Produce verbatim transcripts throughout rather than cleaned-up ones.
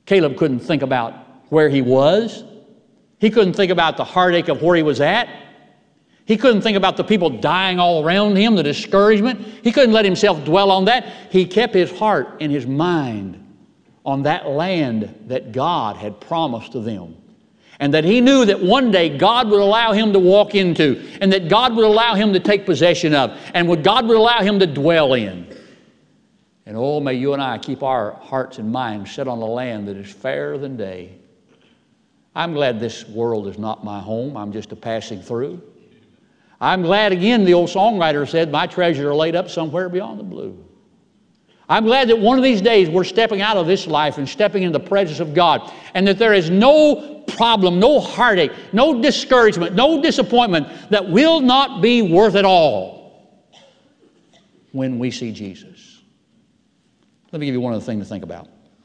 Caleb couldn't think about where he was. He couldn't think about the heartache of where he was at. He couldn't think about the people dying all around him, the discouragement. He couldn't let himself dwell on that. He kept his heart and his mind on that land that God had promised to them, and that he knew that one day God would allow him to walk into, and that God would allow him to take possession of, and what God would allow him to dwell in. And oh, may you and I keep our hearts and minds set on a land that is fairer than day. I'm glad this world is not my home. I'm just a passing through. I'm glad, again, the old songwriter said, my treasures are laid up somewhere beyond the blue. I'm glad that one of these days we're stepping out of this life and stepping into the presence of God, and that there is no problem, no heartache, no discouragement, no disappointment that will not be worth it all when we see Jesus. Let me give you one other thing to think about,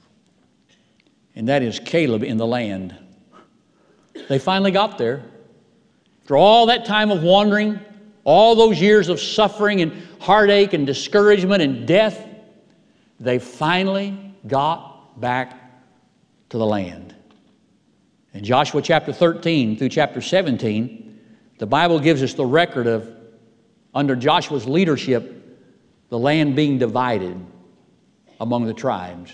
and that is Caleb in the land. They finally got there. After all that time of wandering, all those years of suffering and heartache and discouragement and death, they finally got back to the land. In Joshua chapter thirteen through chapter seventeen, the Bible gives us the record of, under Joshua's leadership, the land being divided among the tribes.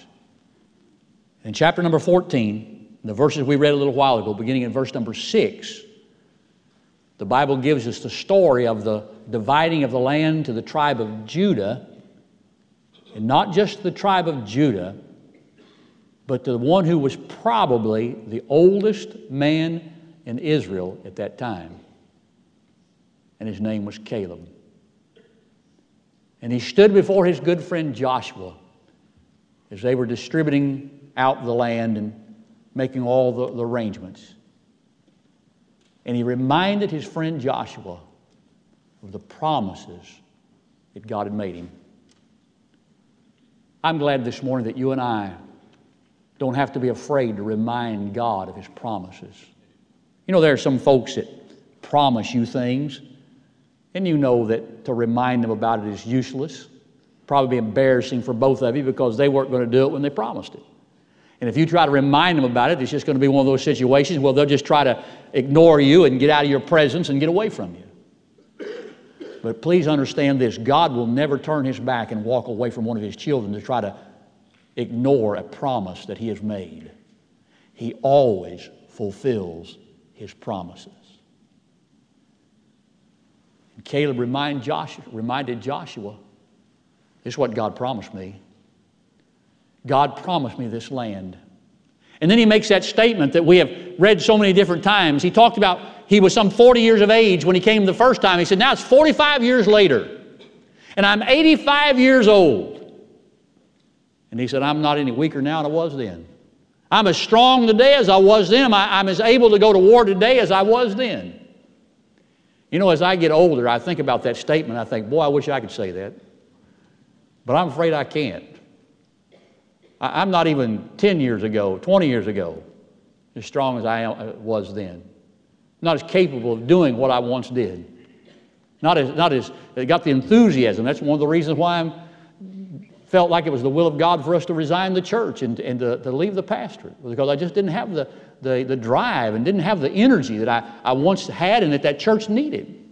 In chapter number fourteen, the verses we read a little while ago, beginning in verse number six, the Bible gives us the story of the dividing of the land to the tribe of Judah, and not just the tribe of Judah, but to the one who was probably the oldest man in Israel at that time. And his name was Caleb. And he stood before his good friend Joshua as they were distributing out the land and making all the, the arrangements. And he reminded his friend Joshua of the promises that God had made him. I'm glad this morning that you and I don't have to be afraid to remind God of His promises. You know, there are some folks that promise you things, and you know that to remind them about it is useless. Probably embarrassing for both of you because they weren't going to do it when they promised it. And if you try to remind them about it, it's just going to be one of those situations where they'll just try to ignore you and get out of your presence and get away from you. But please understand this, God will never turn His back and walk away from one of His children to try to ignore a promise that He has made. He always fulfills His promises. And Caleb remind Joshua, reminded Joshua, this is what God promised me. God promised me this land. And then he makes that statement that we have read so many different times. He talked about he was some forty years of age when he came the first time. He said, now it's forty-five years later, and I'm eighty-five years old. And he said, I'm not any weaker now than I was then. I'm as strong today as I was then. I, I'm as able to go to war today as I was then. You know, as I get older, I think about that statement. I think, boy, I wish I could say that. But I'm afraid I can't. I'm not even ten years ago, twenty years ago, as strong as I was then. Not as capable of doing what I once did. Not as, not as, got the enthusiasm. That's one of the reasons why I felt like it was the will of God for us to resign the church and, and to, to leave the pastorate. Because I just didn't have the, the, the drive and didn't have the energy that I, I once had and that that church needed.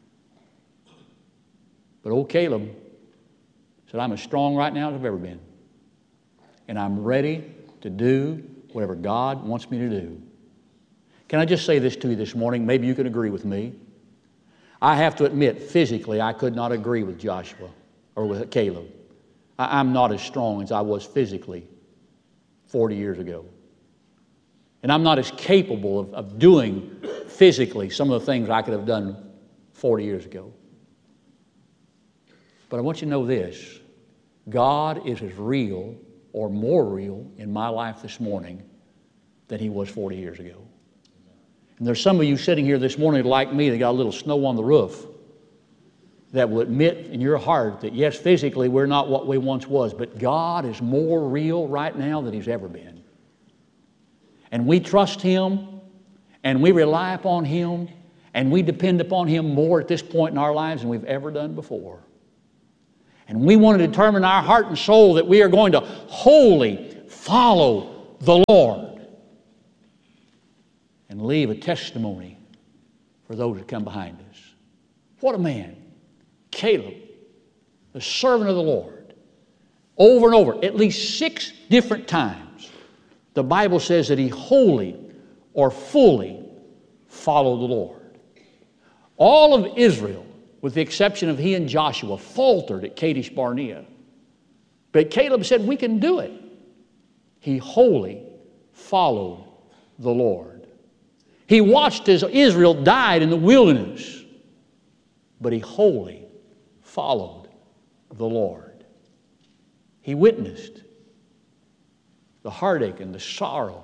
But old Caleb said, I'm as strong right now as I've ever been. And I'm ready to do whatever God wants me to do. Can I just say this to you this morning? Maybe you can agree with me. I have to admit, physically, I could not agree with Joshua or with Caleb. I, I'm not as strong as I was physically forty years ago. And I'm not as capable of, of doing physically some of the things I could have done forty years ago. But I want you to know this. God is as real or more real in my life this morning than He was forty years ago. And there's some of you sitting here this morning like me that got a little snow on the roof that will admit in your heart that yes, physically we're not what we once was, but God is more real right now than He's ever been. And we trust Him, and we rely upon Him, and we depend upon Him more at this point in our lives than we've ever done before. And we want to determine our heart and soul that we are going to wholly follow the Lord, and leave a testimony for those that come behind us. What a man. Caleb, the servant of the Lord. Over and over, at least six different times, the Bible says that he wholly or fully followed the Lord. All of Israel, with the exception of he and Joshua, faltered at Kadesh Barnea. But Caleb said, we can do it. He wholly followed the Lord. He watched as Israel died in the wilderness, but he wholly followed the Lord. He witnessed the heartache and the sorrow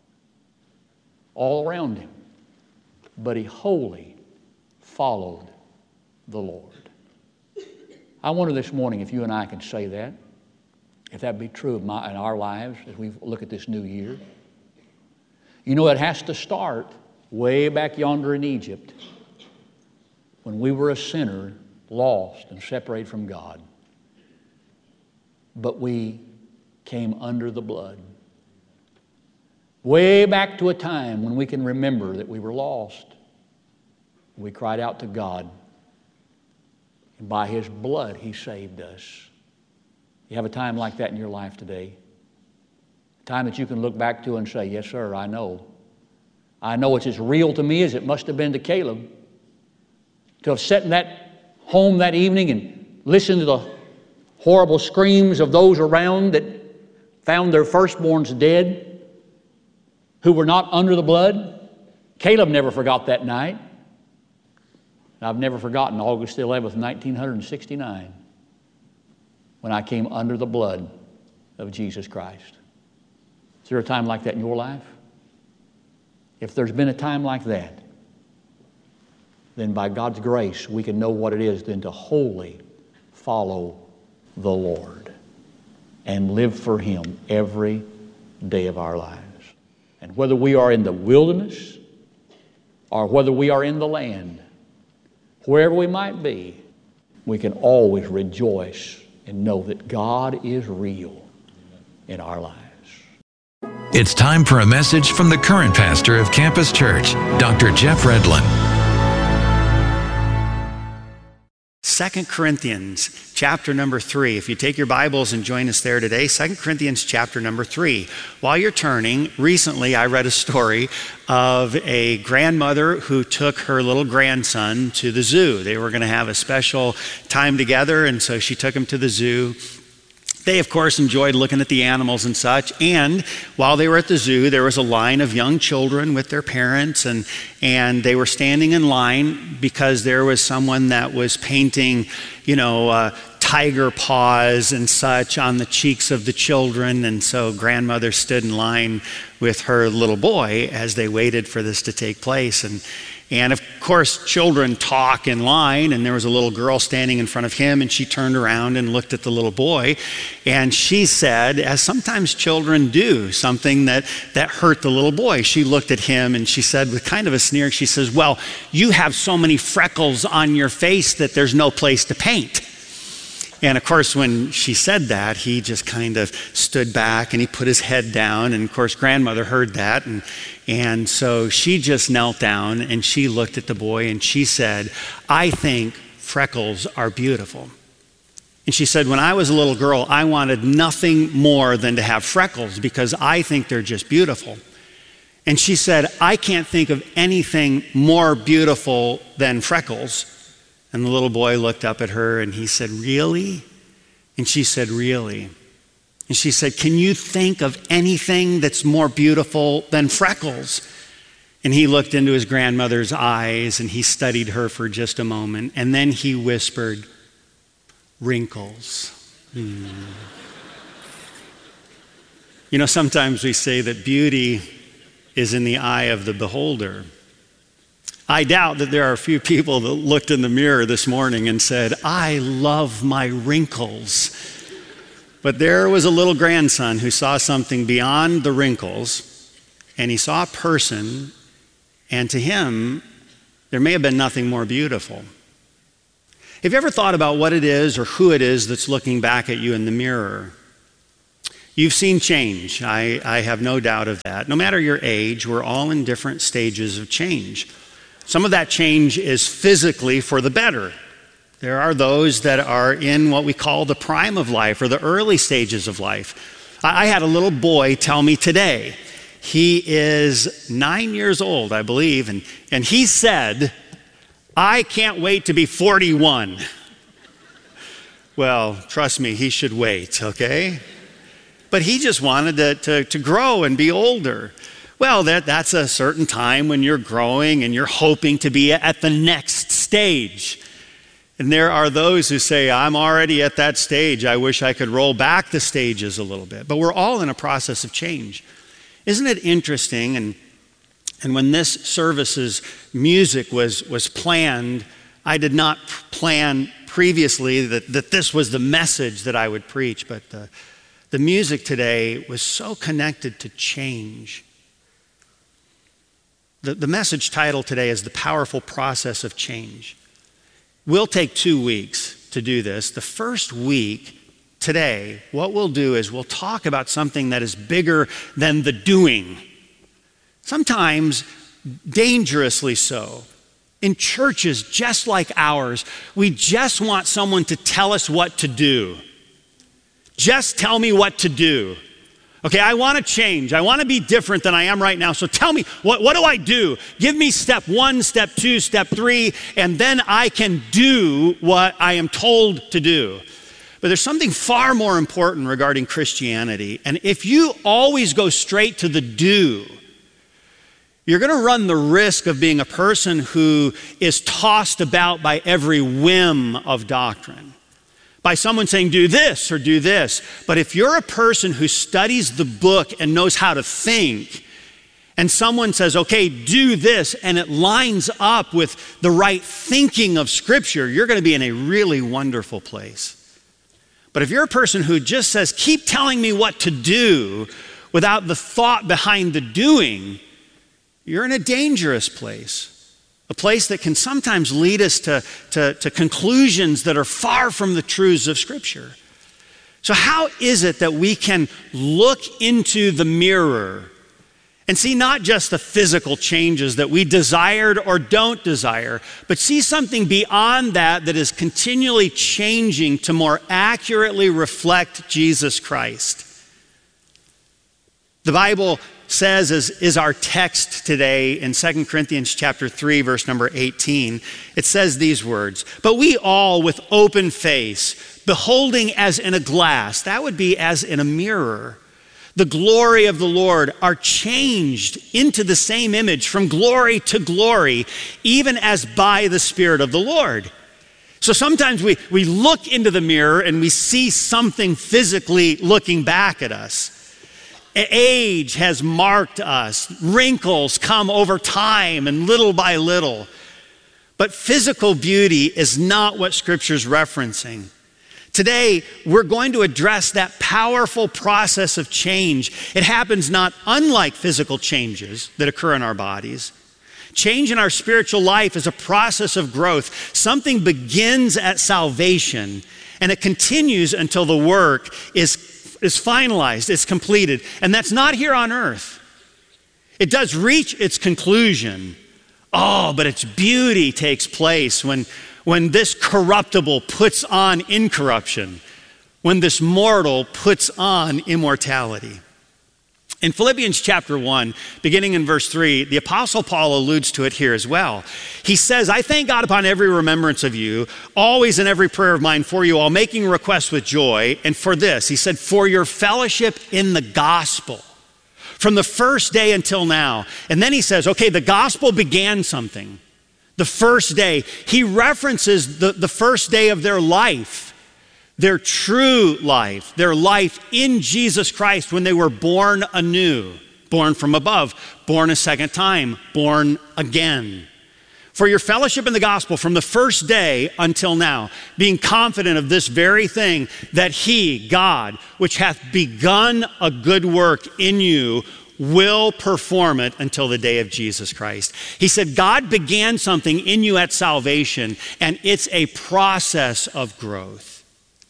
all around him, but he wholly followed the Lord. I wonder this morning if you and I can say that, if that be true of my, in our lives as we look at this new year. You know, it has to start way back yonder in Egypt when we were a sinner, lost and separated from God. But we came under the blood. Way back to a time when we can remember that we were lost. We cried out to God. And by His blood, He saved us. You have a time like that in your life today? A time that you can look back to and say, yes, sir, I know. I know it's as real to me as it must have been to Caleb. To have sat in that home that evening and listened to the horrible screams of those around that found their firstborns dead, who were not under the blood. Caleb never forgot that night. And I've never forgotten August eleventh, nineteen sixty-nine, when I came under the blood of Jesus Christ. Is there a time like that in your life? If there's been a time like that, then by God's grace, we can know what it is then to wholly follow the Lord and live for Him every day of our lives. And whether we are in the wilderness or whether we are in the land, wherever we might be, we can always rejoice and know that God is real in our lives. It's time for a message from the current pastor of Campus Church, Doctor Jeff Redlin. Second Corinthians chapter number three. If you take your Bibles and join us there today, Second Corinthians chapter number three. While you're turning, recently I read a story of a grandmother who took her little grandson to the zoo. They were going to have a special time together, and so she took him to the zoo. They, of course, enjoyed looking at the animals and such. And while they were at the zoo, there was a line of young children with their parents, and, and they were standing in line because there was someone that was painting, you know, uh, tiger paws and such on the cheeks of the children. And so grandmother stood in line with her little boy as they waited for this to take place. And And of course, children talk in line, and there was a little girl standing in front of him, and she turned around and looked at the little boy, and she said, as sometimes children do, something that, that hurt the little boy. She looked at him and she said with kind of a sneer, she says, well, you have so many freckles on your face that there's no place to paint. And of course, when she said that, he just kind of stood back and he put his head down. And of course, grandmother heard that. And, and so she just knelt down and she looked at the boy and she said, I think freckles are beautiful. And she said, when I was a little girl, I wanted nothing more than to have freckles because I think they're just beautiful. And she said, I can't think of anything more beautiful than freckles. And the little boy looked up at her and he said, really? And she said, really? And she said, can you think of anything that's more beautiful than freckles? And he looked into his grandmother's eyes and he studied her for just a moment. And then he whispered, wrinkles. Hmm. You know, sometimes we say that beauty is in the eye of the beholder. I doubt that there are a few people that looked in the mirror this morning and said, I love my wrinkles. But there was a little grandson who saw something beyond the wrinkles, and he saw a person, and to him, there may have been nothing more beautiful. Have you ever thought about what it is or who it is that's looking back at you in the mirror? You've seen change. I, I have no doubt of that. No matter your age, we're all in different stages of change. Some of that change is physically for the better. There are those that are in what we call the prime of life or the early stages of life. I, I had a little boy tell me today, he is nine years old, I believe, and, and he said, "I can't wait to be forty-one. Well, trust me, he should wait, okay? But he just wanted to, to, to grow and be older. Well, that, that's a certain time when you're growing and you're hoping to be at the next stage. And there are those who say, I'm already at that stage. I wish I could roll back the stages a little bit. But we're all in a process of change. Isn't it interesting? And, and when this service's music was, was planned, I did not plan previously that, that this was the message that I would preach, but uh, the music today was so connected to change. The, the message title today is The Powerful Process of Change. We'll take two weeks to do this. The first week, today, what we'll do is we'll talk about something that is bigger than the doing. Sometimes dangerously so. In churches just like ours, we just want someone to tell us what to do. Just tell me what to do. Okay, I want to change. I want to be different than I am right now. So tell me, what, what do I do? Give me step one, step two, step three, and then I can do what I am told to do. But there's something far more important regarding Christianity. And if you always go straight to the do, you're going to run the risk of being a person who is tossed about by every whim of doctrine. By someone saying, do this or do this. But if you're a person who studies the book and knows how to think, and someone says, okay, do this, and it lines up with the right thinking of Scripture, you're going to be in a really wonderful place. But if you're a person who just says, keep telling me what to do without the thought behind the doing, you're in a dangerous place. A place that can sometimes lead us to, to, to conclusions that are far from the truths of Scripture. So how is it that we can look into the mirror and see not just the physical changes that we desired or don't desire, but see something beyond that that is continually changing to more accurately reflect Jesus Christ? The Bible says, is, is our text today in Second Corinthians chapter three, verse number eighteen. It says these words, but we all with open face, beholding as in a glass, that would be as in a mirror, the glory of the Lord, are changed into the same image from glory to glory, even as by the Spirit of the Lord. So sometimes we, we look into the mirror and we see something physically looking back at us. Age has marked us. Wrinkles come over time and little by little. But physical beauty is not what Scripture's referencing. Today, we're going to address that powerful process of change. It happens not unlike physical changes that occur in our bodies. Change in our spiritual life is a process of growth. Something begins at salvation, and it continues until the work is is finalized, it's completed. And that's not here on earth. It does reach its conclusion. Oh, but its beauty takes place when, when this corruptible puts on incorruption, when this mortal puts on immortality. In Philippians chapter one, beginning in verse three, the Apostle Paul alludes to it here as well. He says, I thank God upon every remembrance of you, always in every prayer of mine for you all, making requests with joy. And for this, he said, for your fellowship in the gospel, from the first day until now. And then he says, okay, the gospel began something. The first day. He references the, the first day of their life. Their true life, their life in Jesus Christ when they were born anew, born from above, born a second time, born again. For your fellowship in the gospel from the first day until now, being confident of this very thing, that he, God, which hath begun a good work in you, will perform it until the day of Jesus Christ. He said, God began something in you at salvation, and it's a process of growth.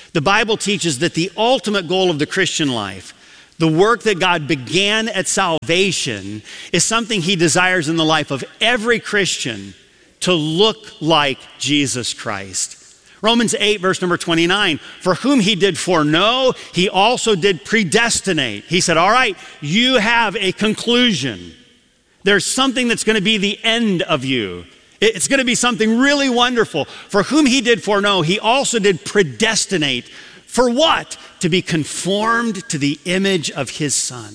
The Bible teaches that the ultimate goal of the Christian life, the work that God began at salvation, is something he desires in the life of every Christian, to look like Jesus Christ. Romans eight, verse number twenty-nine, for whom he did foreknow, he also did predestinate. He said, all right, you have a conclusion. There's something that's going to be the end of you. It's going to be something really wonderful. For whom he did foreknow, he also did predestinate. For what? To be conformed to the image of his Son.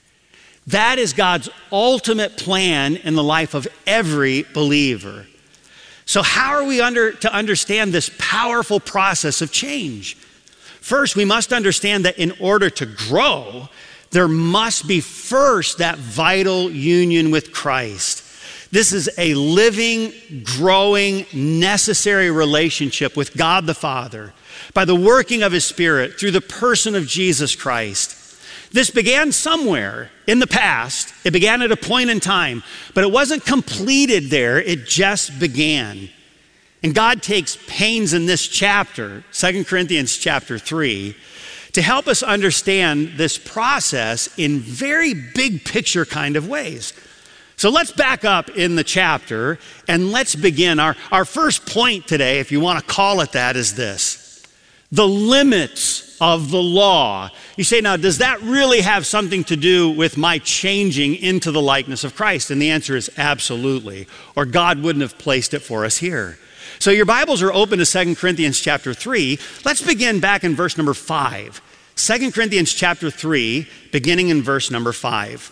That is God's ultimate plan in the life of every believer. So how are we under, to understand this powerful process of change? First, we must understand that in order to grow, there must be first that vital union with Christ. This is a living, growing, necessary relationship with God the Father by the working of his Spirit through the person of Jesus Christ. This began somewhere in the past. It began at a point in time, but it wasn't completed there. It just began. And God takes pains in this chapter, Second Corinthians chapter three, to help us understand this process in very big picture kind of ways. So let's back up in the chapter and let's begin. Our, our first point today, if you want to call it that, is this: the limits of the law. You say, now, does that really have something to do with my changing into the likeness of Christ? And the answer is absolutely, or God wouldn't have placed it for us here. So your Bibles are open to Second Corinthians chapter three. Let's begin back in verse number five. Second Corinthians chapter three, beginning in verse number five.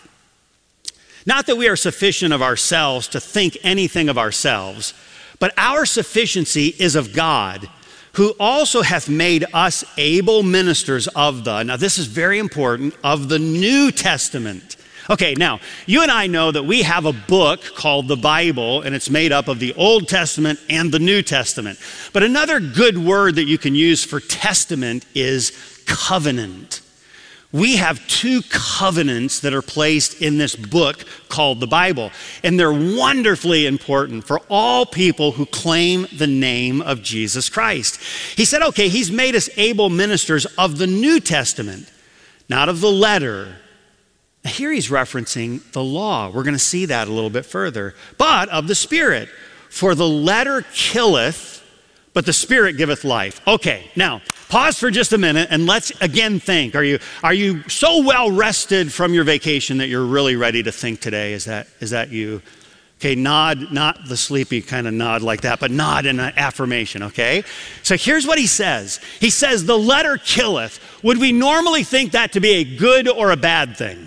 Not that we are sufficient of ourselves to think anything of ourselves, but our sufficiency is of God, who also hath made us able ministers of the, now this is very important, of the New Testament. Okay, now, you and I know that we have a book called the Bible, and it's made up of the Old Testament and the New Testament. But another good word that you can use for testament is covenant. We have two covenants that are placed in this book called the Bible, and they're wonderfully important for all people who claim the name of Jesus Christ. He said, okay, he's made us able ministers of the New Testament, not of the letter. Here he's referencing the law. We're going to see that a little bit further. But of the Spirit. For the letter killeth, but the Spirit giveth life. Okay, now, pause for just a minute and let's again think. Are you, are you so well rested from your vacation that you're really ready to think today? Is that, is that you? Okay, nod, not the sleepy kind of nod like that, but nod in an affirmation, okay? So here's what he says. He says, the letter killeth. Would we normally think that to be a good or a bad thing?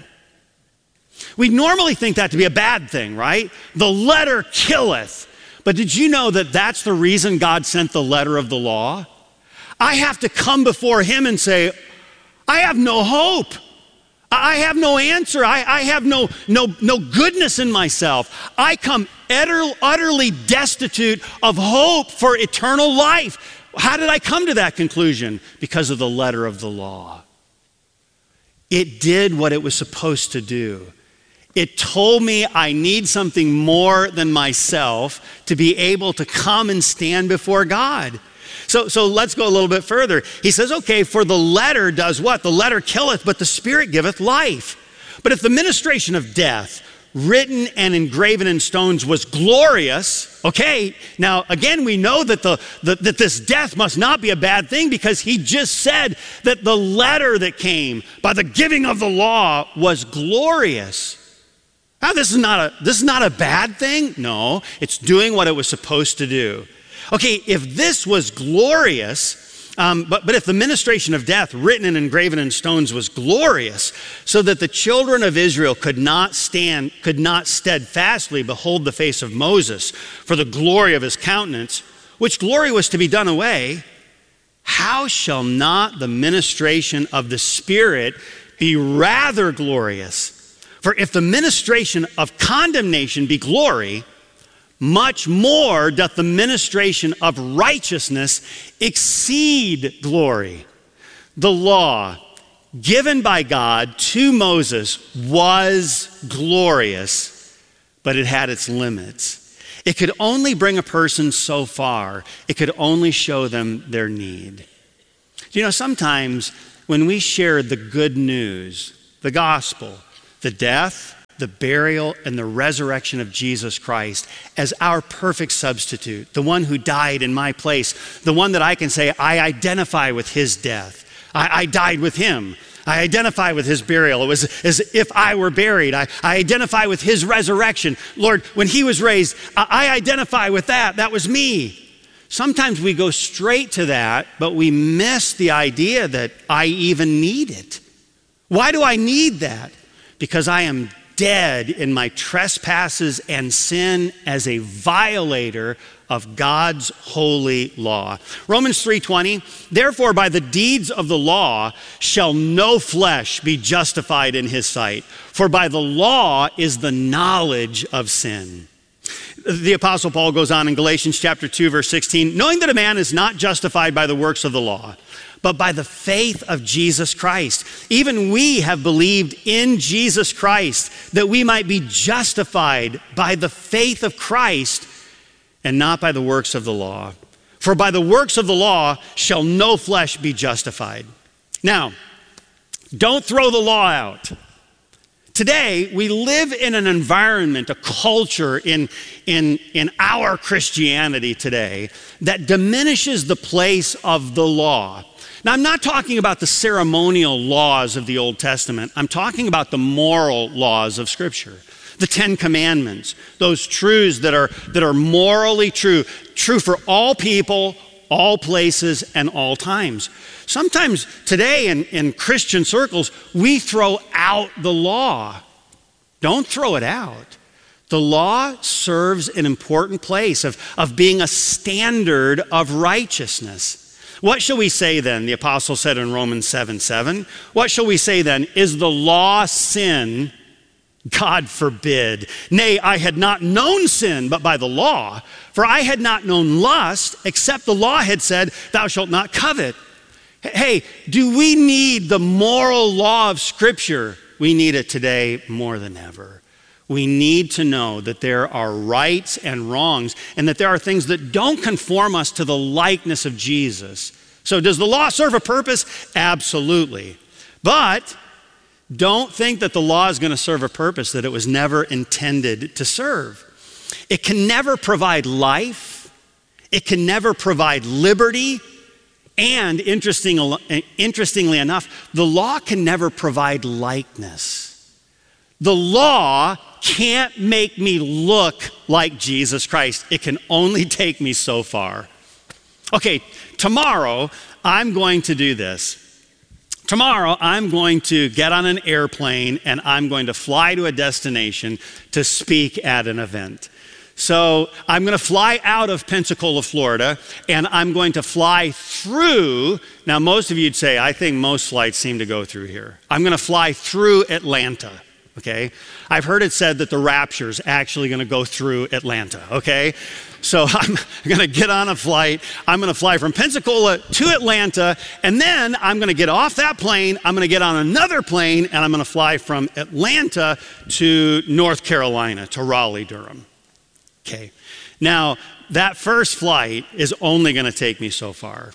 We normally think that to be a bad thing, right? The letter killeth. But did you know that that's the reason God sent the letter of the law? I have to come before him and say, I have no hope. I have no answer. I, I have no, no, no goodness in myself. I come utter, utterly destitute of hope for eternal life. How did I come to that conclusion? Because of the letter of the law. It did what it was supposed to do. It told me I need something more than myself to be able to come and stand before God. So, so let's go a little bit further. He says, okay, for the letter does what? The letter killeth, but the Spirit giveth life. But if the ministration of death, written and engraven in stones, was glorious, okay, now again, we know that, the, the, that this death must not be a bad thing, because he just said that the letter that came by the giving of the law was glorious. Now, this is not a, this is not a bad thing. No, it's doing what it was supposed to do. Okay, if this was glorious, um, but, but if the ministration of death, written and engraven in stones, was glorious, so that the children of Israel could not stand, could not steadfastly behold the face of Moses for the glory of his countenance, which glory was to be done away, how shall not the ministration of the Spirit be rather glorious? For if the ministration of condemnation be glory, much more doth the ministration of righteousness exceed glory. The law given by God to Moses was glorious, but it had its limits. It could only bring a person so far. It could only show them their need. You know, sometimes when we share the good news, the gospel, the death, the burial, and the resurrection of Jesus Christ as our perfect substitute, the one who died in my place, the one that I can say, I identify with his death. I, I died with him. I identify with his burial. It was as if I were buried. I, I identify with his resurrection. Lord, when he was raised, I, I identify with that. That was me. Sometimes we go straight to that, but we miss the idea that I even need it. Why do I need that? Because I am dead in my trespasses and sin as a violator of God's holy law. Romans three twenty, therefore by the deeds of the law shall no flesh be justified in his sight, for by the law is the knowledge of sin. The Apostle Paul goes on in Galatians chapter two, verse sixteen, knowing that a man is not justified by the works of the law, but by the faith of Jesus Christ. Even we have believed in Jesus Christ that we might be justified by the faith of Christ and not by the works of the law. For by the works of the law shall no flesh be justified. Now, don't throw the law out. Today, we live in an environment, a culture in, in, in our Christianity today that diminishes the place of the law. Now, I'm not talking about the ceremonial laws of the Old Testament. I'm talking about the moral laws of Scripture. The Ten Commandments, those truths that are, that are morally true, true for all people, all places, and all times. Sometimes today in, in Christian circles, we throw out the law. Don't throw it out. The law serves an important place of, of being a standard of righteousness. What shall we say then? The apostle said in Romans seven seven. What shall we say then? Is the law sin? God forbid. Nay, I had not known sin but by the law, for I had not known lust, except the law had said, thou shalt not covet. Hey, do we need the moral law of Scripture? We need it today more than ever. We need to know that there are rights and wrongs, and that there are things that don't conform us to the likeness of Jesus. So does the law serve a purpose? Absolutely. But don't think that the law is going to serve a purpose that it was never intended to serve. It can never provide life. It can never provide liberty. And interesting, interestingly enough, the law can never provide likeness. The law can't make me look like Jesus Christ. It can only take me so far. Okay, tomorrow I'm going to do this. Tomorrow, I'm going to get on an airplane and I'm going to fly to a destination to speak at an event. So I'm going to fly out of Pensacola, Florida, and I'm going to fly through, now most of you'd say, I think most flights seem to go through here. I'm going to fly through Atlanta, okay? I've heard it said that the rapture's actually going to go through Atlanta, okay? So I'm going to get on a flight. I'm going to fly from Pensacola to Atlanta, and then I'm going to get off that plane. I'm going to get on another plane, and I'm going to fly from Atlanta to North Carolina, to Raleigh, Durham. Okay. Now, that first flight is only going to take me so far.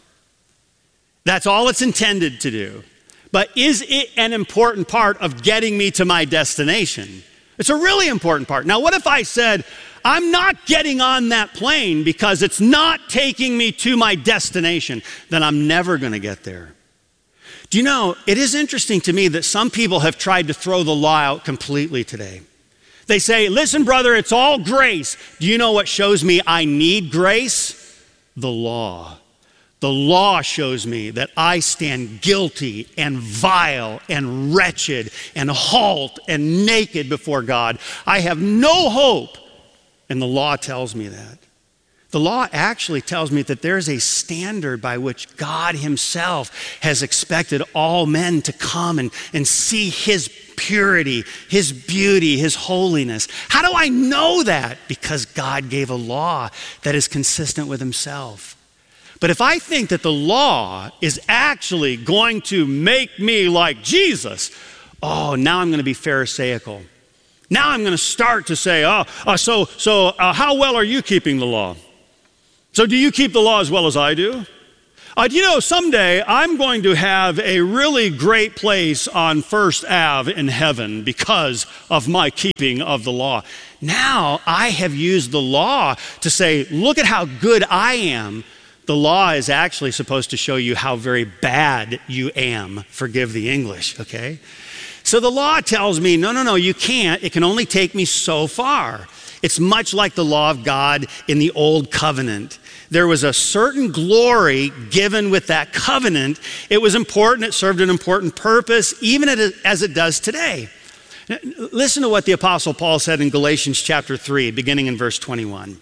That's all it's intended to do. But is it an important part of getting me to my destination? It's a really important part. Now, what if I said, I'm not getting on that plane because it's not taking me to my destination? Then I'm never going to get there. Do you know, it is interesting to me that some people have tried to throw the law out completely today. They say, listen, brother, it's all grace. Do you know what shows me I need grace? The law. The law shows me that I stand guilty and vile and wretched and halt and naked before God. I have no hope. And the law tells me that. The law actually tells me that there is a standard by which God himself has expected all men to come and, and see his purity, his beauty, his holiness. How do I know that? Because God gave a law that is consistent with himself. But if I think that the law is actually going to make me like Jesus, oh, now I'm going to be Pharisaical. Now I'm going to start to say, oh, uh, so, so uh, how well are you keeping the law? So do you keep the law as well as I do? Uh, you know, someday I'm going to have a really great place on First Avenue in heaven because of my keeping of the law. Now I have used the law to say, look at how good I am. The law is actually supposed to show you how very bad you am. Forgive the English, okay? So the law tells me, no, no, no, you can't. It can only take me so far. It's much like the law of God in the Old Covenant. There was a certain glory given with that covenant. It was important. It served an important purpose, even as it does today. Listen to what the Apostle Paul said in Galatians chapter three, beginning in verse twenty-one.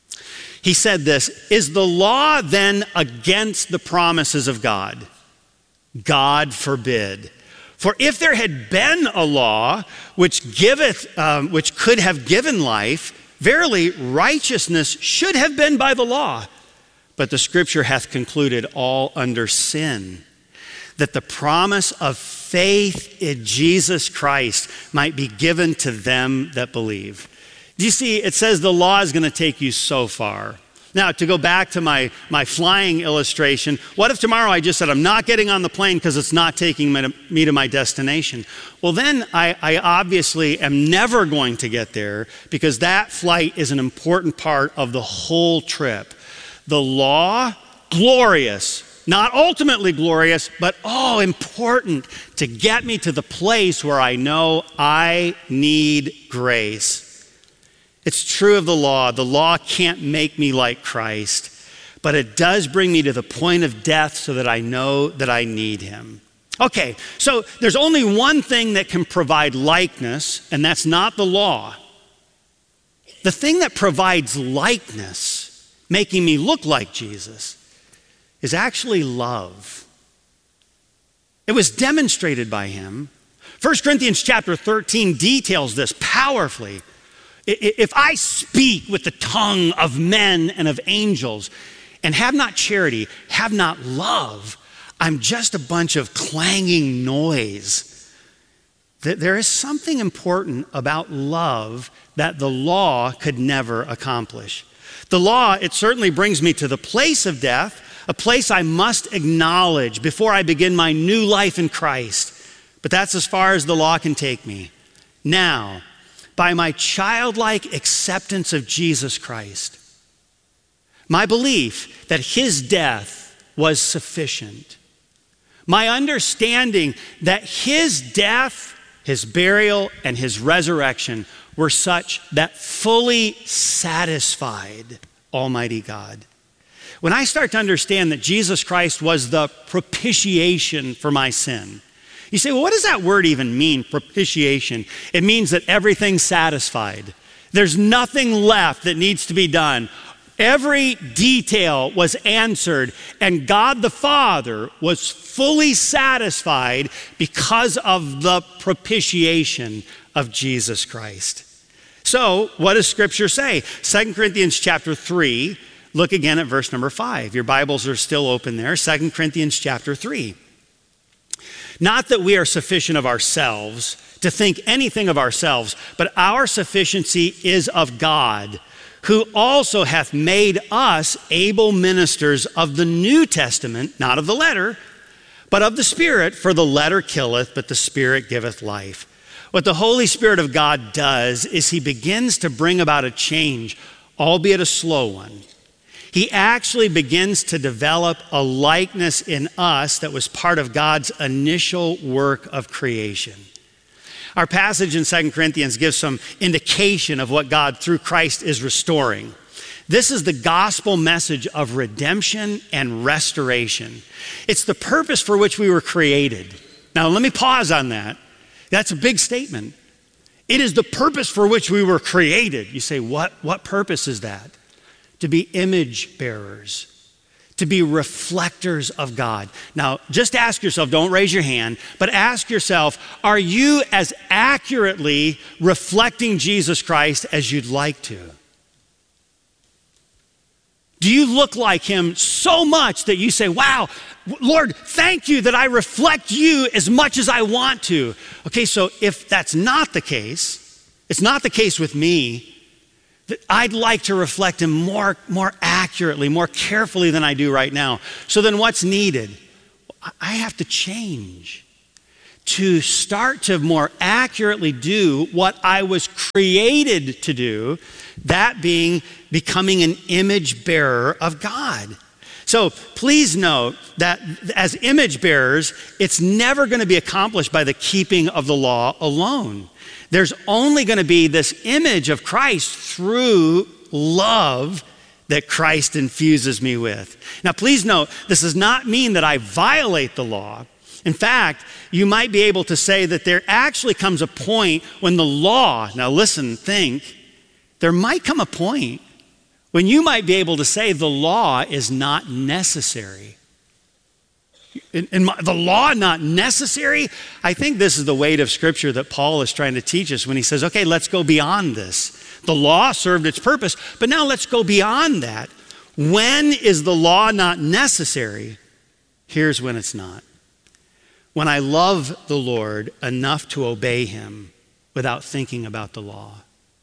He said this, "Is the law then against the promises of God? God forbid. For if there had been a law which giveth, um, which could have given life, verily righteousness should have been by the law. But the scripture hath concluded all under sin, that the promise of faith in Jesus Christ might be given to them that believe." Do you see, it says the law is going to take you so far. Now, to go back to my, my flying illustration, what if tomorrow I just said, I'm not getting on the plane because it's not taking me to, me to my destination? Well, then I, I obviously am never going to get there because that flight is an important part of the whole trip. The law, glorious, not ultimately glorious, but oh, important to get me to the place where I know I need grace. It's true of the law. The law can't make me like Christ, but it does bring me to the point of death so that I know that I need him. Okay, so there's only one thing that can provide likeness, and that's not the law. The thing that provides likeness, making me look like Jesus, is actually love. It was demonstrated by him. First Corinthians chapter thirteen details this powerfully. If I speak with the tongue of men and of angels and have not charity, have not love, I'm just a bunch of clanging noise. There is something important about love that the law could never accomplish. The law, it certainly brings me to the place of death, a place I must acknowledge before I begin my new life in Christ. But that's as far as the law can take me. Now, by my childlike acceptance of Jesus Christ, my belief that his death was sufficient, my understanding that his death, his burial, and his resurrection were such that fully satisfied Almighty God. When I start to understand that Jesus Christ was the propitiation for my sin, you say, well, what does that word even mean, propitiation? It means that everything's satisfied. There's nothing left that needs to be done. Every detail was answered, and God the Father was fully satisfied because of the propitiation of Jesus Christ. So, what does Scripture say? Second Corinthians chapter three, look again at verse number five. Your Bibles are still open there. Second Corinthians chapter three. Not that we are sufficient of ourselves to think anything of ourselves, but our sufficiency is of God, who also hath made us able ministers of the New Testament, not of the letter, but of the Spirit, for the letter killeth, but the Spirit giveth life. What the Holy Spirit of God does is he begins to bring about a change, albeit a slow one. He actually begins to develop a likeness in us that was part of God's initial work of creation. Our passage in Second Corinthians gives some indication of what God through Christ is restoring. This is the gospel message of redemption and restoration. It's the purpose for which we were created. Now, let me pause on that. That's a big statement. It is the purpose for which we were created. You say, what, what purpose is that? To be image bearers, to be reflectors of God. Now, just ask yourself, don't raise your hand, but ask yourself, are you as accurately reflecting Jesus Christ as you'd like to? Do you look like him so much that you say, wow, Lord, thank you that I reflect you as much as I want to? Okay, so if that's not the case, it's not the case with me, I'd like to reflect him more, more accurately, more carefully than I do right now. So then what's needed? I have to change to start to more accurately do what I was created to do, that being becoming an image bearer of God. So please note that as image bearers, it's never going to be accomplished by the keeping of the law alone. There's only going to be this image of Christ through love that Christ infuses me with. Now, please note, this does not mean that I violate the law. In fact, you might be able to say that there actually comes a point when the law, now listen, think, there might come a point when you might be able to say the law is not necessary. In, in my, the law not necessary? I think this is the weight of Scripture that Paul is trying to teach us when he says, okay, let's go beyond this. The law served its purpose, but now let's go beyond that. When is the law not necessary? Here's when it's not. When I love the Lord enough to obey him without thinking about the law.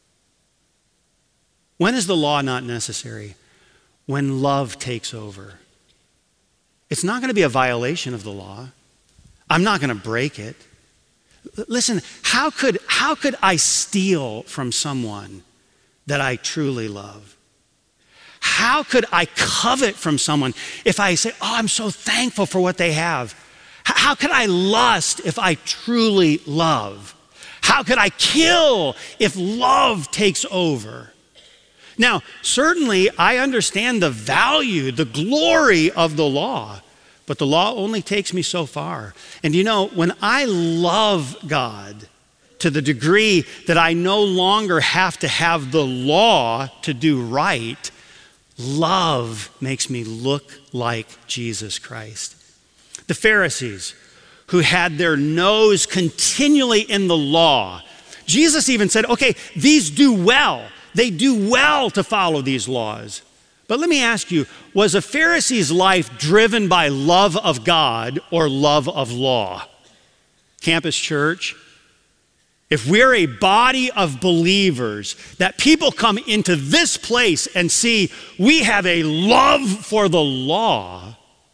When is the law not necessary? When love takes over. It's not going to be a violation of the law. I'm not going to break it. Listen, how could, how could I steal from someone that I truly love? How could I covet from someone if I say, oh, I'm so thankful for what they have? How could I lust if I truly love? How could I kill if love takes over? Now, certainly I understand the value, the glory of the law, but the law only takes me so far. And you know, when I love God to the degree that I no longer have to have the law to do right, love makes me look like Jesus Christ. The Pharisees, who had their nose continually in the law, Jesus even said, okay, these do well. They do well to follow these laws. But let me ask you, was a Pharisee's life driven by love of God or love of law? Campus Church, if we're a body of believers, that people come into this place and see we have a love for the law,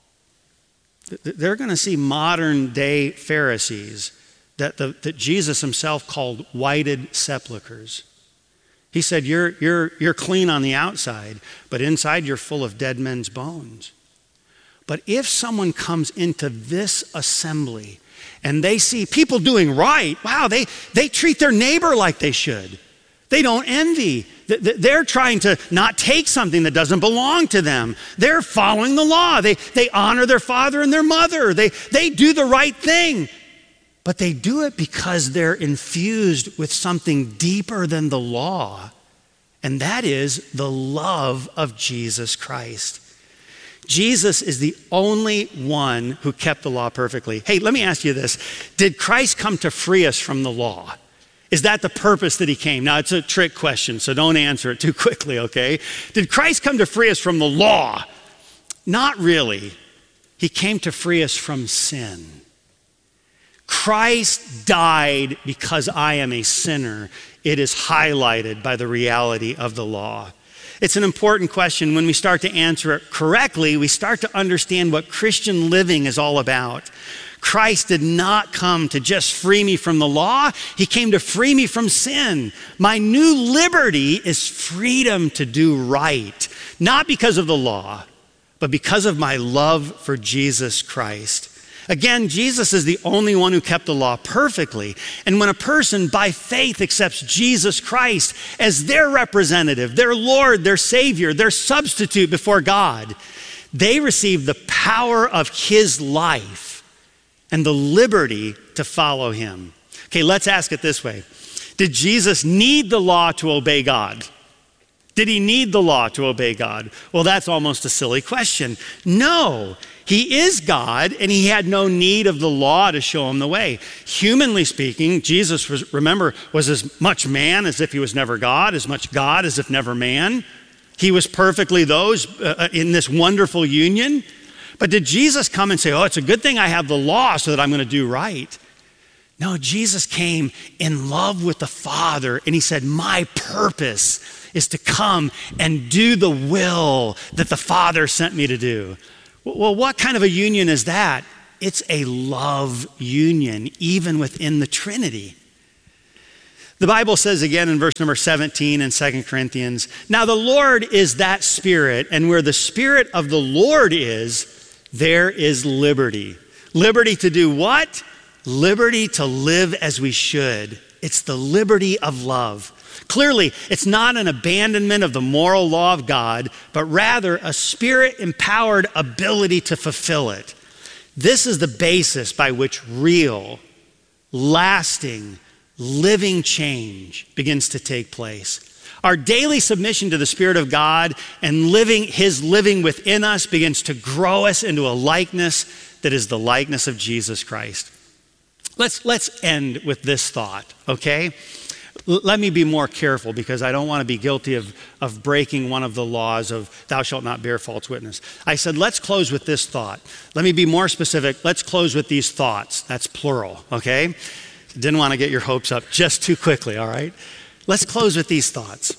they're going to see modern day Pharisees that, the, that Jesus himself called whited sepulchres. He said, you're, you're, you're clean on the outside, but inside you're full of dead men's bones. But if someone comes into this assembly and they see people doing right, wow, they, they treat their neighbor like they should. They don't envy. They're trying to not take something that doesn't belong to them. They're following the law. They, they honor their father and their mother. They, they do the right thing. But they do it because they're infused with something deeper than the law, and that is the love of Jesus Christ. Jesus is the only one who kept the law perfectly. Hey, let me ask you this. Did Christ come to free us from the law? Is that the purpose that he came? Now, it's a trick question, so don't answer it too quickly, okay? Did Christ come to free us from the law? Not really. He came to free us from sin. Christ died because I am a sinner. It is highlighted by the reality of the law. It's an important question. When we start to answer it correctly, we start to understand what Christian living is all about. Christ did not come to just free me from the law. He came to free me from sin. My new liberty is freedom to do right, not because of the law, but because of my love for Jesus Christ. Again, Jesus is the only one who kept the law perfectly. And when a person by faith accepts Jesus Christ as their representative, their Lord, their Savior, their substitute before God, they receive the power of his life and the liberty to follow him. Okay, let's ask it this way. Did Jesus need the law to obey God? Did he need the law to obey God? Well, that's almost a silly question. No. He is God, and he had no need of the law to show him the way. Humanly speaking, Jesus, was, remember, was as much man as if he was never God, as much God as if never man. He was perfectly those uh, in this wonderful union. But did Jesus come and say, oh, it's a good thing I have the law so that I'm going to do right? No, Jesus came in love with the Father, and he said, my purpose is to come and do the will that the Father sent me to do. Well, what kind of a union is that? It's a love union, even within the Trinity. The Bible says again in verse number seventeen in Second Corinthians, now the Lord is that Spirit, and where the Spirit of the Lord is, there is liberty. Liberty to do what? Liberty to live as we should. It's the liberty of love. Clearly, it's not an abandonment of the moral law of God, but rather a Spirit-empowered ability to fulfill it. This is the basis by which real, lasting, living change begins to take place. Our daily submission to the Spirit of God and living, His living within us begins to grow us into a likeness that is the likeness of Jesus Christ. Let's, let's end with this thought, okay? L- let me be more careful because I don't want to be guilty of, of breaking one of the laws of thou shalt not bear false witness. I said, let's close with this thought. Let me be more specific. Let's close with these thoughts. That's plural, okay? Didn't want to get your hopes up just too quickly, all right? Let's close with these thoughts.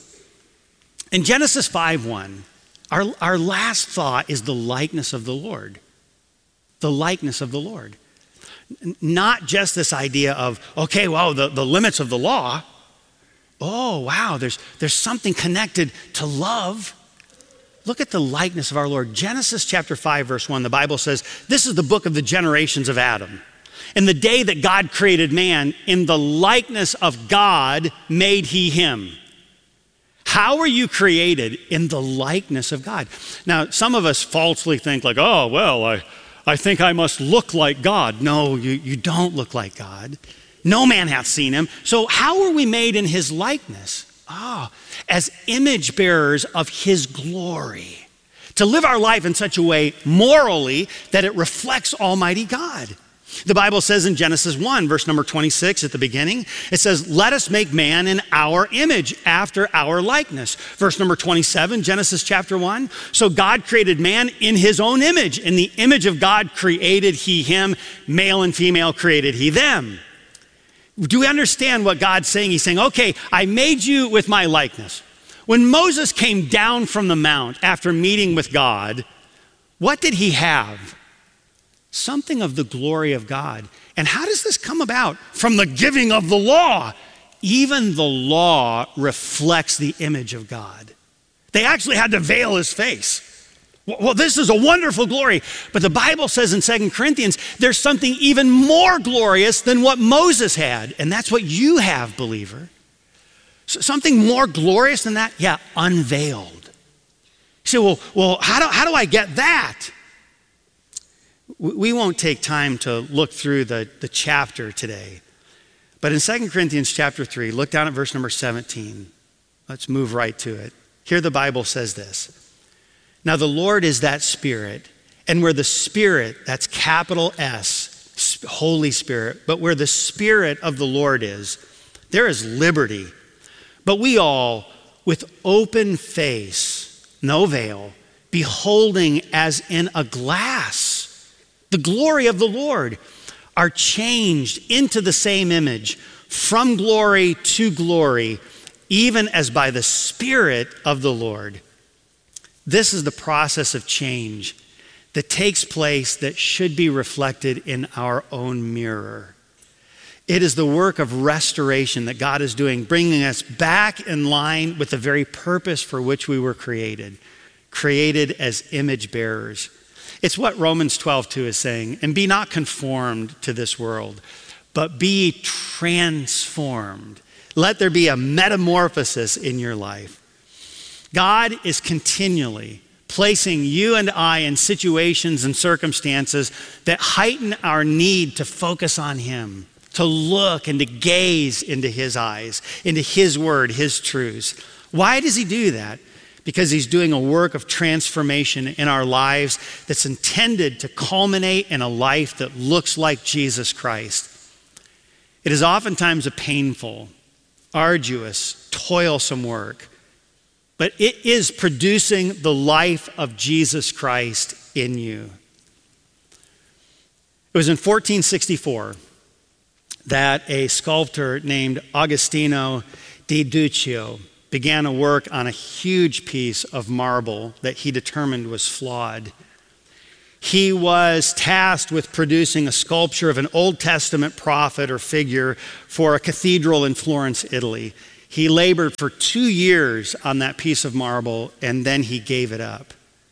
In Genesis five one, our, our last thought is the likeness of the Lord. The likeness of the Lord. Not just this idea of, okay, well, the, the limits of the law. Oh, wow, there's, there's something connected to love. Look at the likeness of our Lord. Genesis chapter five, verse one, the Bible says, this is the book of the generations of Adam. In the day that God created man, in the likeness of God made he him. How are you created? In the likeness of God. Now, some of us falsely think like, oh, well, I, I think I must look like God. No, you, you don't look like God. No man hath seen him. So how are we made in his likeness? Oh, as image bearers of his glory. To live our life in such a way morally that it reflects Almighty God. The Bible says in Genesis one, verse number twenty-six at the beginning, it says, let us make man in our image, after our likeness. Verse number twenty-seven, Genesis chapter one, so God created man in his own image. In the image of God created he him, male and female created he them. Do we understand what God's saying? He's saying, okay, I made you with my likeness. When Moses came down from the mount after meeting with God, what did he have? Something of the glory of God. And how does this come about? From the giving of the law. Even the law reflects the image of God. They actually had to veil his face. Well, this is a wonderful glory. But the Bible says in Second Corinthians, there's something even more glorious than what Moses had. And that's what you have, believer. So something more glorious than that? Yeah, unveiled. You say, well, well how do, how do I get that? We won't take time to look through the, the chapter today. But in Second Corinthians chapter three, look down at verse number seventeen. Let's move right to it. Here the Bible says this. Now the Lord is that Spirit, and where the Spirit, that's capital S, Holy Spirit, but where the Spirit of the Lord is, there is liberty. But we all, with open face, no veil, beholding as in a glass the glory of the Lord, are changed into the same image from glory to glory, even as by the Spirit of the Lord. This is the process of change that takes place that should be reflected in our own mirror. It is the work of restoration that God is doing, bringing us back in line with the very purpose for which we were created, created as image bearers. It's what Romans twelve two is saying, and be not conformed to this world, but be transformed. Let there be a metamorphosis in your life. God is continually placing you and I in situations and circumstances that heighten our need to focus on Him, to look and to gaze into His eyes, into His word, His truths. Why does He do that? Because He's doing a work of transformation in our lives that's intended to culminate in a life that looks like Jesus Christ. It is oftentimes a painful, arduous, toilsome work, but it is producing the life of Jesus Christ in you. It was in fourteen sixty-four that a sculptor named Agostino di Duccio began a work on a huge piece of marble that he determined was flawed. He was tasked with producing a sculpture of an Old Testament prophet or figure for a cathedral in Florence, Italy. He labored for two years on that piece of marble, and then he gave it up.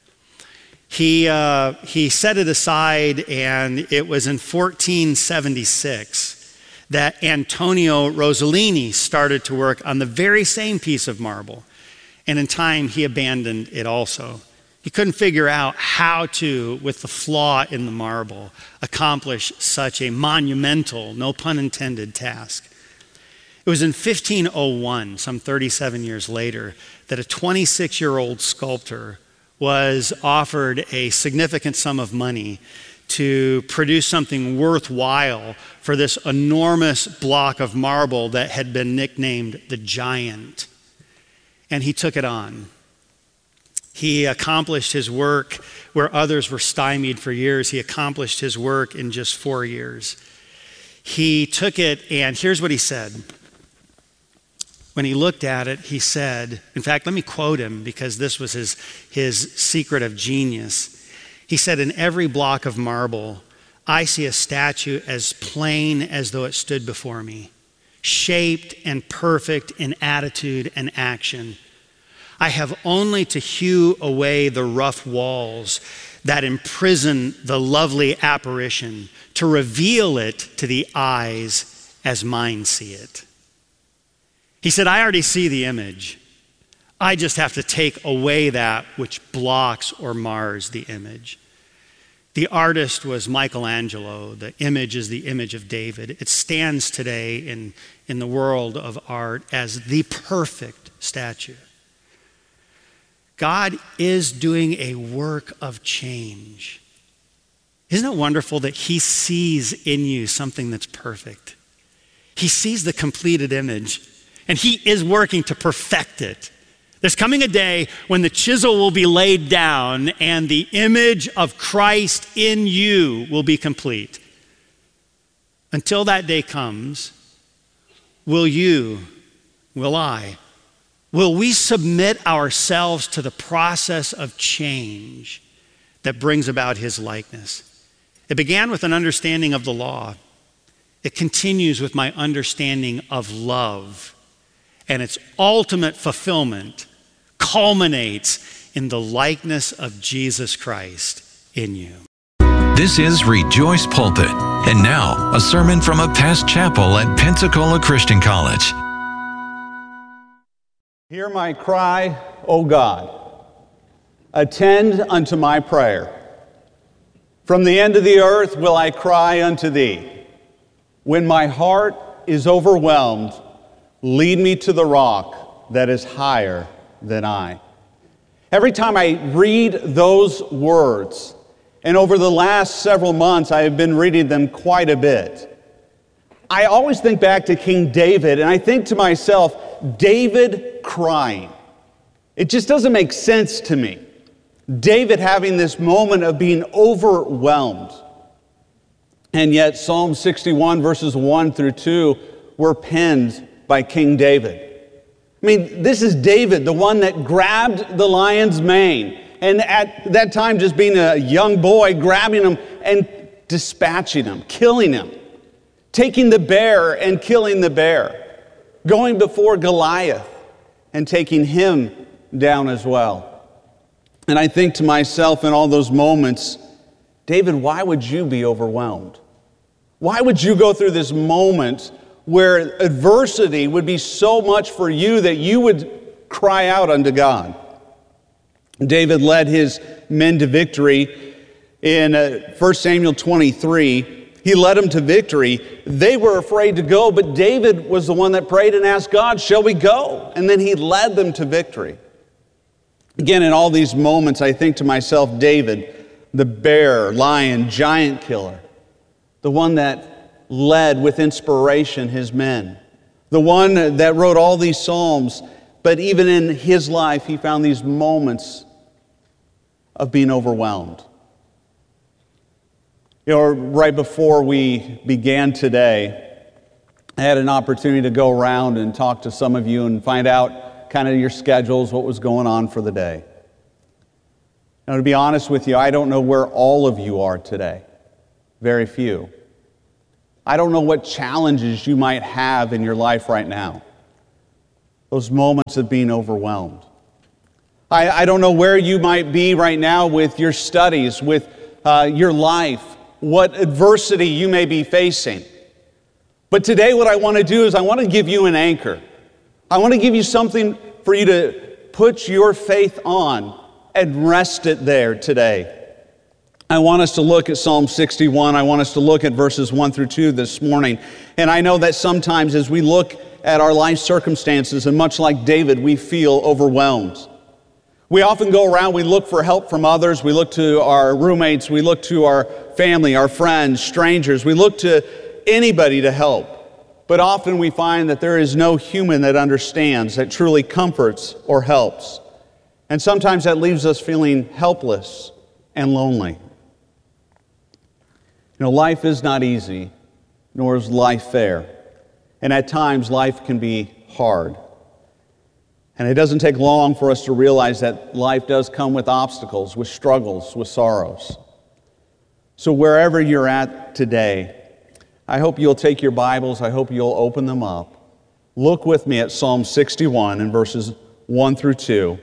He, uh, he set it aside, and it was in fourteen seventy-six that Antonio Rossellini started to work on the very same piece of marble. And in time, he abandoned it also. He couldn't figure out how to, with the flaw in the marble, accomplish such a monumental, no pun intended, task. It was in fifteen oh one, some thirty-seven years later, that a twenty-six-year-old sculptor was offered a significant sum of money to produce something worthwhile for this enormous block of marble that had been nicknamed the Giant. And he took it on. He accomplished his work where others were stymied for years. He accomplished his work in just four years. He took it, and here's what he said. When he looked at it, he said, in fact, let me quote him because this was his, his secret of genius. He said, "In every block of marble, I see a statue as plain as though it stood before me, shaped and perfect in attitude and action. I have only to hew away the rough walls that imprison the lovely apparition, to reveal it to the eyes as mine see it." He said, "I already see the image. I just have to take away that which blocks or mars the image." The artist was Michelangelo. The image is the image of David. It stands today in, in the world of art as the perfect statue. God is doing a work of change. Isn't it wonderful that he sees in you something that's perfect? He sees the completed image. And he is working to perfect it. There's coming a day when the chisel will be laid down and the image of Christ in you will be complete. Until that day comes, will you, will I, will we submit ourselves to the process of change that brings about his likeness? It began with an understanding of the law. It continues with my understanding of love. And its ultimate fulfillment culminates in the likeness of Jesus Christ in you. This is Rejoice Pulpit. And now, a sermon from a past chapel at Pensacola Christian College. Hear my cry, O God. Attend unto my prayer. From the end of the earth will I cry unto thee. When my heart is overwhelmed, lead me to the rock that is higher than I. Every time I read those words, and over the last several months I have been reading them quite a bit, I always think back to King David, and I think to myself, David crying. It just doesn't make sense to me. David having this moment of being overwhelmed. And yet Psalm sixty-one verses one through two were penned by King David. I mean, this is David, the one that grabbed the lion's mane, and at that time just being a young boy, grabbing him and dispatching him, killing him, taking the bear and killing the bear, going before Goliath and taking him down as well. And I think to myself in all those moments, David, why would you be overwhelmed? Why would you go through this moment where adversity would be so much for you that you would cry out unto God? David led his men to victory in uh, First Samuel twenty-three. He led them to victory. They were afraid to go, but David was the one that prayed and asked God, shall we go? And then he led them to victory. Again, in all these moments, I think to myself, David, the bear, lion, giant killer, the one that led with inspiration his men, the one that wrote all these psalms, but even in his life he found these moments of being overwhelmed. You know, right before we began today, I had an opportunity to go around and talk to some of you and find out kind of your schedules, what was going on for the day. Now, to be honest with you, I don't know where all of you are today. Very few. I don't know what challenges you might have in your life right now. Those moments of being overwhelmed. I, I don't know where you might be right now with your studies, with uh, your life, what adversity you may be facing. But today what I want to do is I want to give you an anchor. I want to give you something for you to put your faith on and rest it there today. I want us to look at Psalm sixty-one. I want us to look at verses one through two this morning. And I know that sometimes as we look at our life circumstances, and much like David, we feel overwhelmed. We often go around, we look for help from others. We look to our roommates. We look to our family, our friends, strangers. We look to anybody to help. But often we find that there is no human that understands, that truly comforts or helps. And sometimes that leaves us feeling helpless and lonely. You know, life is not easy, nor is life fair. And at times, life can be hard. And it doesn't take long for us to realize that life does come with obstacles, with struggles, with sorrows. So wherever you're at today, I hope you'll take your Bibles, I hope you'll open them up. Look with me at Psalm sixty-one and verses one through two.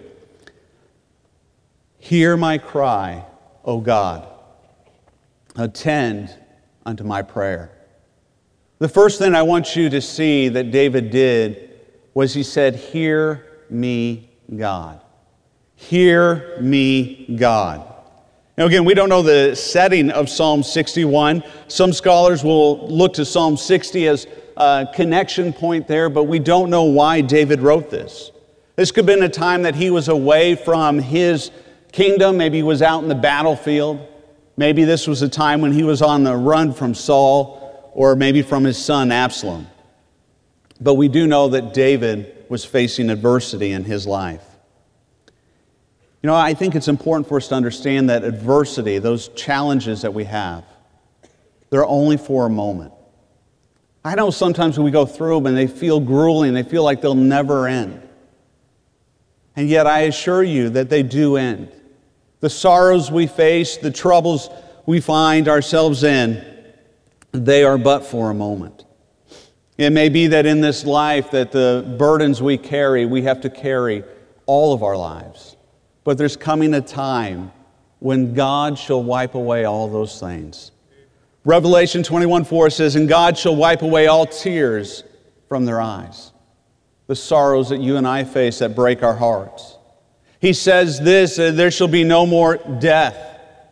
Hear my cry, O God. Attend unto my prayer. The first thing I want you to see that David did was he said, hear me, God. Hear me, God. Now again, we don't know the setting of Psalm sixty-one. Some scholars will look to Psalm sixty as a connection point there, but we don't know why David wrote this. This could have been a time that he was away from his kingdom. Maybe he was out in the battlefield. Maybe this was a time when he was on the run from Saul, or maybe from his son Absalom. But we do know that David was facing adversity in his life. You know, I think it's important for us to understand that adversity, those challenges that we have, they're only for a moment. I know sometimes when we go through them and they feel grueling, they feel like they'll never end. And yet I assure you that they do end. The sorrows we face, the troubles we find ourselves in, they are but for a moment. It may be that in this life that the burdens we carry, we have to carry all of our lives. But there's coming a time when God shall wipe away all those things. Revelation twenty-one four says, and God shall wipe away all tears from their eyes. The sorrows that you and I face that break our hearts. He says this, uh, there shall be no more death.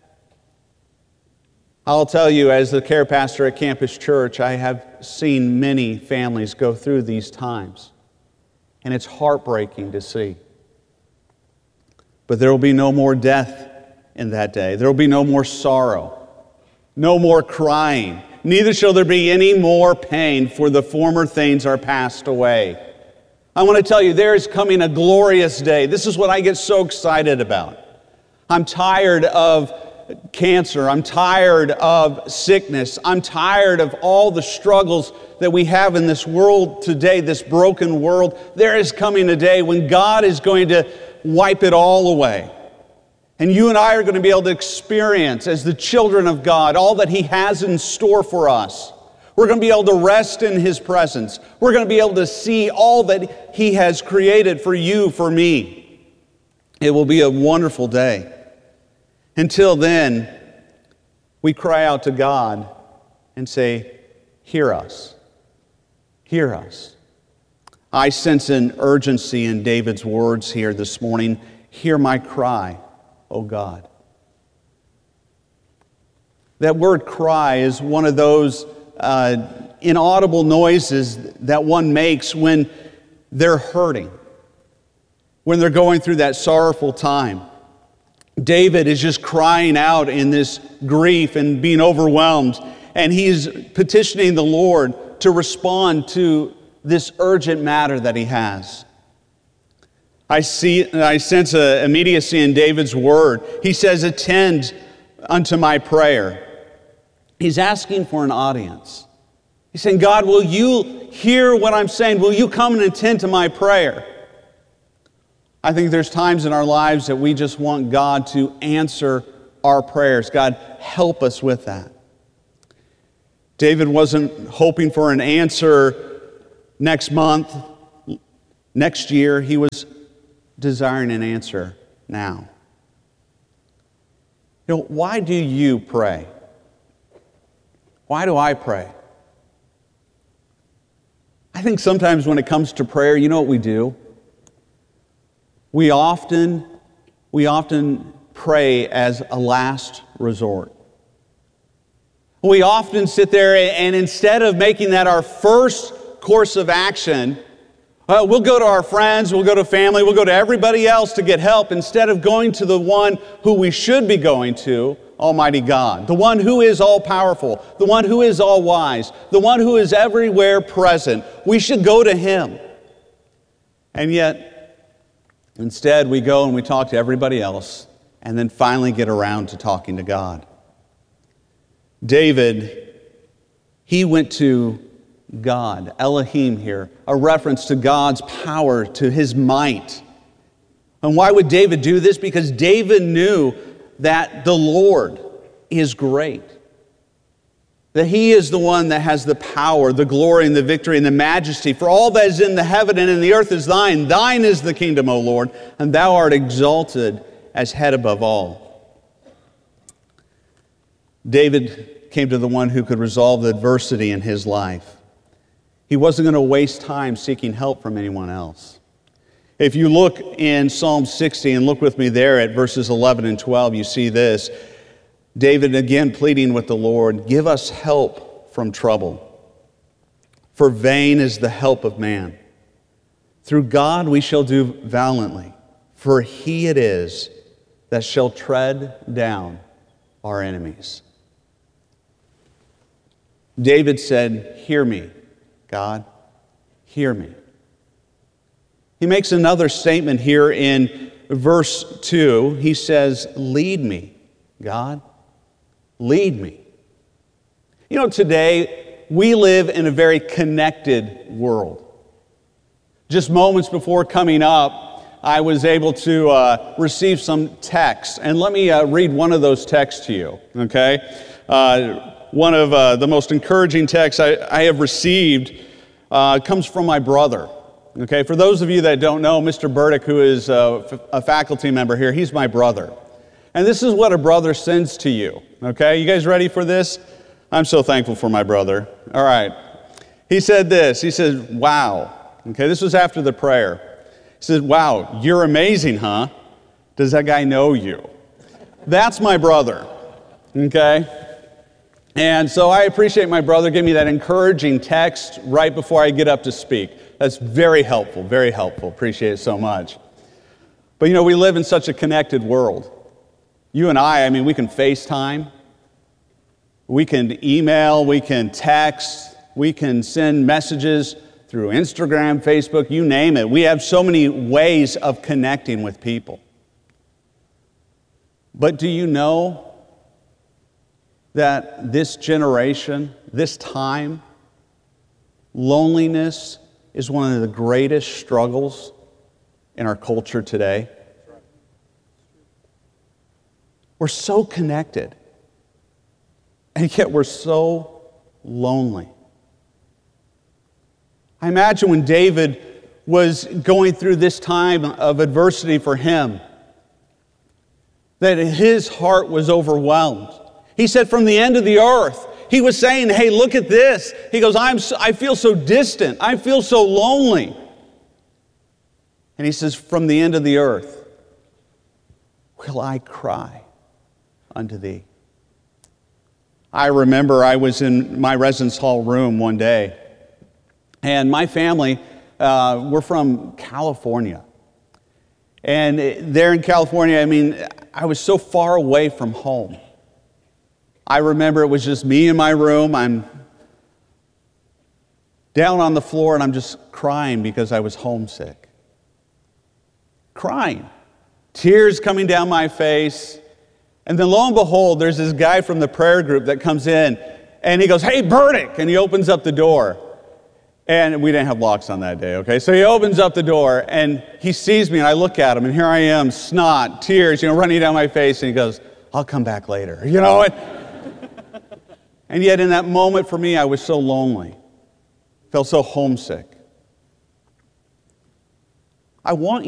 I'll tell you, as the care pastor at Campus Church, I have seen many families go through these times. And it's heartbreaking to see. But there will be no more death in that day. There will be no more sorrow, no more crying. Neither shall there be any more pain, for the former things are passed away. I want to tell you, there is coming a glorious day. This is what I get so excited about. I'm tired of cancer. I'm tired of sickness. I'm tired of all the struggles that we have in this world today, this broken world. There is coming a day when God is going to wipe it all away. And you and I are going to be able to experience, as the children of God, all that He has in store for us. We're going to be able to rest in His presence. We're going to be able to see all that He has created for you, for me. It will be a wonderful day. Until then, we cry out to God and say, hear us. Hear us. I sense an urgency in David's words here this morning. Hear my cry, O God. That word cry is one of those uh, inaudible noises that one makes when they're hurting, when they're going through that sorrowful time. David is just crying out in this grief and being overwhelmed, and he's petitioning the Lord to respond to this urgent matter that he has. I see, I sense an immediacy in David's word. He says, attend unto my prayer. He's asking for an audience. He's saying, God, will you hear what I'm saying? Will you come and attend to my prayer? I think there's times in our lives that we just want God to answer our prayers. God, help us with that. David wasn't hoping for an answer next month, next year. He was desiring an answer now. You know, why do you pray? Why do I pray? I think sometimes when it comes to prayer, you know what we do? We often, we often pray as a last resort. We often sit there and instead of making that our first course of action, uh, we'll go to our friends, we'll go to family, we'll go to everybody else to get help instead of going to the one who we should be going to, Almighty God, the one who is all-powerful, the one who is all-wise, the one who is everywhere present. We should go to Him. And yet, instead, we go and we talk to everybody else and then finally get around to talking to God. David, he went to God, Elohim here, a reference to God's power, to His might. And why would David do this? Because David knew that the Lord is great. That He is the one that has the power, the glory, and the victory, and the majesty. For all that is in the heaven and in the earth is Thine. Thine is the kingdom, O Lord, and Thou art exalted as head above all. David came to the one who could resolve the adversity in his life. He wasn't going to waste time seeking help from anyone else. If you look in Psalm sixty, and look with me there at verses eleven and twelve, you see this. David again pleading with the Lord, give us help from trouble. For vain is the help of man. Through God we shall do valiantly, for He it is that shall tread down our enemies. David said, hear me, God, hear me. He makes another statement here in verse two. He says, lead me, God, lead me. You know, today we live in a very connected world. Just moments before coming up, I was able to uh, receive some texts. And let me uh, read one of those texts to you, okay? Uh, one of uh, the most encouraging texts I, I have received uh, comes from my brother. Okay, for those of you that don't know, Mister Burdick, who is a, a faculty member here, he's my brother. And this is what a brother sends to you. Okay, you guys ready for this? I'm so thankful for my brother. All right. He said this. He said, wow. Okay, this was after the prayer. He said, wow, you're amazing, huh? Does that guy know you? That's my brother. Okay? And so I appreciate my brother giving me that encouraging text right before I get up to speak. That's very helpful, very helpful. Appreciate it so much. But you know, we live in such a connected world. You and I, I mean, we can FaceTime. We can email, we can text, we can send messages through Instagram, Facebook, you name it. We have so many ways of connecting with people. But do you know that this generation, this time, loneliness is one of the greatest struggles in our culture today? We're so connected, and yet we're so lonely. I imagine when David was going through this time of adversity for him, that his heart was overwhelmed. He said, from the end of the earth, he was saying, hey, look at this. He goes, I'm so, I feel so distant. I feel so lonely. And he says, from the end of the earth will I cry unto thee. I remember I was in my residence hall room one day, and my family, uh, we're from California. And there in California, I mean, I was so far away from home. I remember it was just me in my room. I'm down on the floor and I'm just crying because I was homesick. Crying. Tears coming down my face. And then lo and behold, there's this guy from the prayer group that comes in and he goes, hey, Burdick! And he opens up the door. And we didn't have locks on that day, okay? So he opens up the door, and he sees me, and I look at him, and here I am, snot, tears, you know, running down my face, and he goes, I'll come back later, you know? And, and yet in that moment for me, I was so lonely, felt so homesick. I want